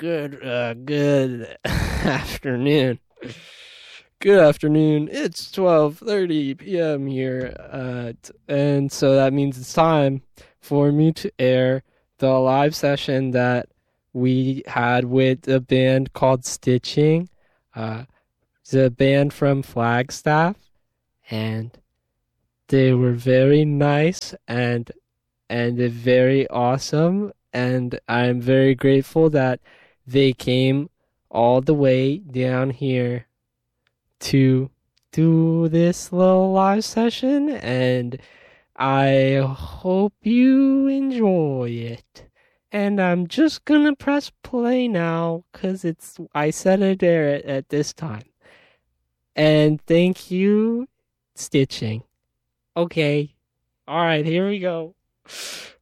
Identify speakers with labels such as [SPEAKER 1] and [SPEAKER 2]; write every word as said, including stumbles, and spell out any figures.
[SPEAKER 1] good, uh, good afternoon. Good afternoon. It's twelve thirty p.m. here, uh, t- and so that means it's time for me to air the live session that we had with a band called Stitching. Uh, it's a band from Flagstaff, and they were very nice and and very awesome, and I'm very grateful that they came all the way down here to do this little live session, and I hope you enjoy it. And I'm just gonna press play now because it's I said it there at, at this time. And thank you, Stitching. Okay. All right, here we go.